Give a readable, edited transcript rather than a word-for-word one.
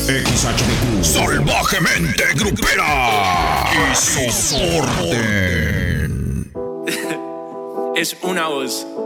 XHDQ. Salvajemente grupera. Y soporte. Es una voz.